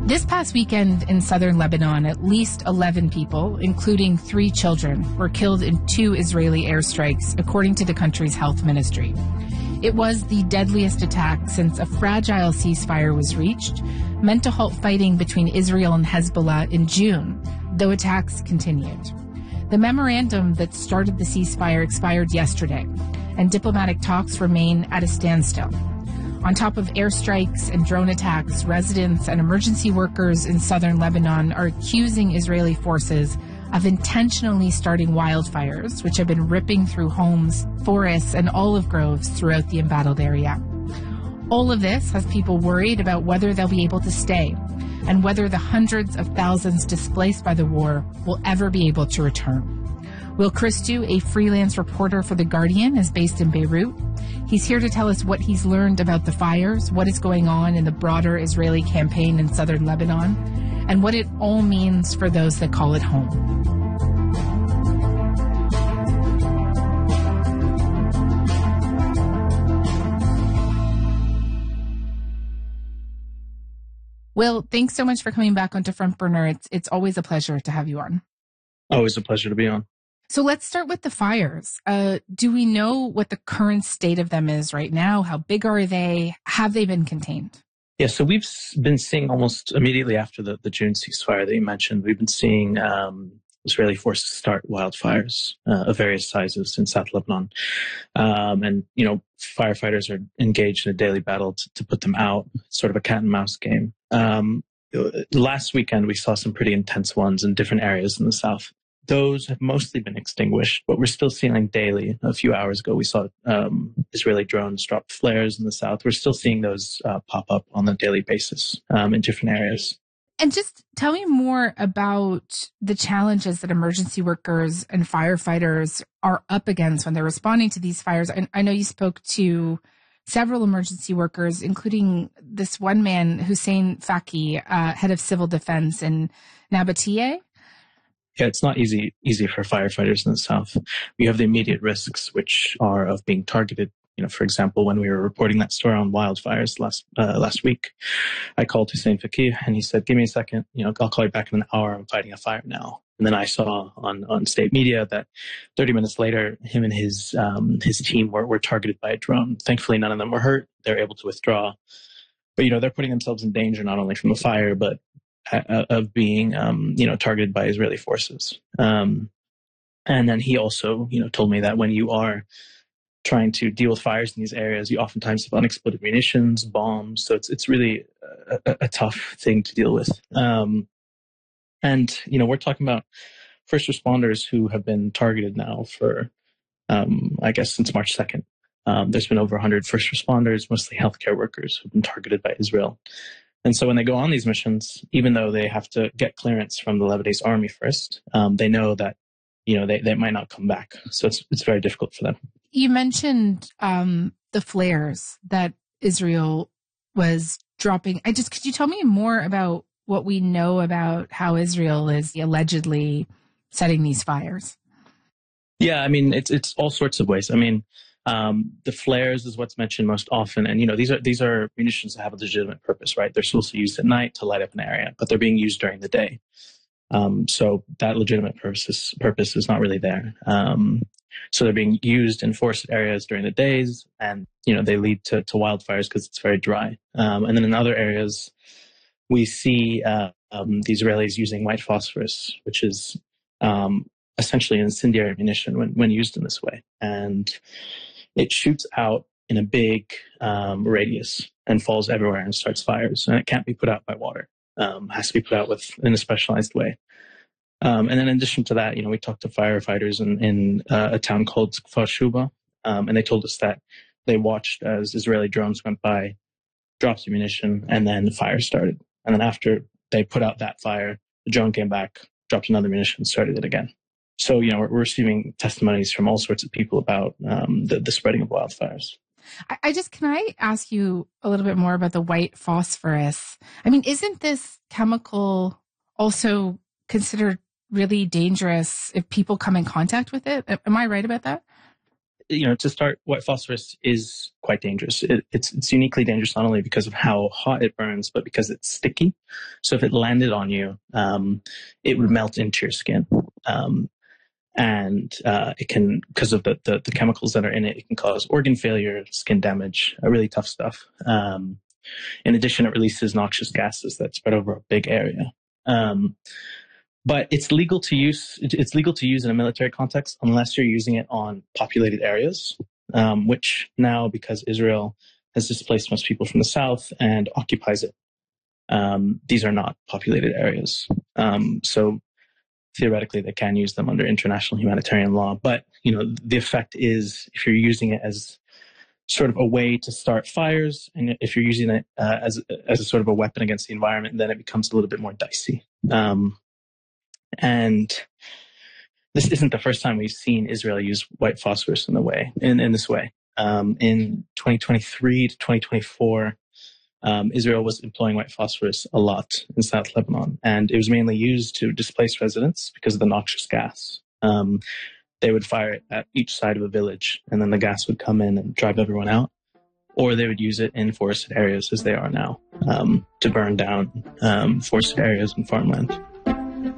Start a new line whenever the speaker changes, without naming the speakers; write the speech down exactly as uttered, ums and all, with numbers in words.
This past weekend in southern Lebanon, at least eleven people, including three children, were killed in two Israeli airstrikes, according to the country's health ministry. It was the deadliest attack since a fragile ceasefire was reached, meant to halt fighting between Israel and Hezbollah in June, though attacks continued. The memorandum that started the ceasefire expired yesterday, and diplomatic talks remain at a standstill. On top of airstrikes and drone attacks, residents and emergency workers in southern Lebanon are accusing Israeli forces of intentionally starting wildfires, which have been ripping through homes, forests, and olive groves throughout the embattled area. All of this has people worried about whether they'll be able to stay and whether the hundreds of thousands displaced by the war will ever be able to return. Will Christou, a freelance reporter for The Guardian, is based in Beirut. He's here to tell us what he's learned about the fires, what is going on in the broader Israeli campaign in southern Lebanon, and what it all means for those that call it home. Will, thanks so much for coming back onto Front Burner. It's, it's always a pleasure to have you on.
Always a pleasure to be on.
So let's start with the fires. Uh, do we know what the current state of them is right now? How big are they? Have they been contained?
Yeah, so we've been seeing almost immediately after the, the June ceasefire that you mentioned, we've been seeing um, Israeli forces start wildfires uh, of various sizes in South Lebanon. Um, and, you know, firefighters are engaged in a daily battle to, to put them out, sort of a cat and mouse game. Um, last weekend, we saw some pretty intense ones in different areas in the south. Those have mostly been extinguished, but we're still seeing daily. A few hours ago, we saw um, Israeli drones drop flares in the south. We're still seeing those uh, pop up on a daily basis um, in different areas.
And just tell me more about the challenges that emergency workers and firefighters are up against when they're responding to these fires. And I know you spoke to several emergency workers, including this one man, Hussein Faki, uh, head of civil defense in Nabatea.
Yeah, it's not easy easy for firefighters in the south. We have the immediate risks, which are of being targeted. You know, for example, when we were reporting that story on wildfires last uh, last week, I called Hussein Faki and he said, "Give me a second. You know, I'll call you back in an hour. I'm fighting a fire now." And then I saw on, on state media that thirty minutes later, him and his um, his team were, were targeted by a drone. Thankfully, none of them were hurt. They're able to withdraw. But, you know, they're putting themselves in danger not only from the fire, but of being, um, you know, targeted by Israeli forces. Um, and then he also, you know, told me that when you are trying to deal with fires in these areas, you oftentimes have unexploded munitions, bombs. So it's it's really a, a tough thing to deal with. Um, and, you know, we're talking about first responders who have been targeted now for, um, I guess, since March second. Um, there's been over one hundred first responders, mostly healthcare workers, who've been targeted by Israel. And so when they go on these missions, even though they have to get clearance from the Lebanese army first, um, they know that, you know, they, they might not come back. So it's it's very difficult for them.
You mentioned um, the flares that Israel was dropping. I just, could you tell me more about what we know about how Israel is allegedly setting these fires?
Yeah, I mean, it's it's all sorts of ways. I mean, Um, the flares is what's mentioned most often. And, you know, these are these are munitions that have a legitimate purpose, right? They're supposed to be used at night to light up an area, but they're being used during the day. Um, so that legitimate purpose, purpose is not really there. Um, so they're being used in forested areas during the days, and, you know, they lead to, to wildfires because it's very dry. Um, and then in other areas, we see uh, um, the Israelis using white phosphorus, which is um, essentially an incendiary munition when, when used in this way. And it shoots out in a big um, radius and falls everywhere and starts fires. And it can't be put out by water. Um, it has to be put out with in a specialized way. Um, and then in addition to that, you know, we talked to firefighters in, in uh, a town called Kfar Shuba, um, and they told us that they watched as Israeli drones went by, dropped ammunition, and then the fire started. And then after they put out that fire, the drone came back, dropped another munition, started it again. So, you know, we're, we're receiving testimonies from all sorts of people about um, the, the spreading of wildfires.
I, I just, can I ask you a little bit more about the white phosphorus? I mean, isn't this chemical also considered really dangerous if people come in contact with it? Am I right about that?
you know, to start, white phosphorus is quite dangerous. It, it's, it's uniquely dangerous not only because of how hot it burns, but because it's sticky. So if it landed on you, um, it would melt into your skin. Um, and uh, it can, because of the, the, the chemicals that are in it, it can cause organ failure, skin damage, uh, really tough stuff. Um, in addition, it releases noxious gases that spread over a big area. Um, But it's legal to use. It's legal to use in a military context unless you're using it on populated areas, um, which now, because Israel has displaced most people from the south and occupies it, um, these are not populated areas. Um, so theoretically, they can use them under international humanitarian law. But you know, the effect is if you're using it as sort of a way to start fires, and if you're using it uh, as as a sort of a weapon against the environment, then it becomes a little bit more dicey. Um, And this isn't the first time we've seen Israel use white phosphorus in the way in, in this way. Um, in twenty twenty-three to twenty twenty-four, um, Israel was employing white phosphorus a lot in South Lebanon, and it was mainly used to displace residents because of the noxious gas. Um, they would fire it at each side of a village, and then the gas would come in and drive everyone out, or they would use it in forested areas as they are now, um, to burn down um, forested areas and farmland.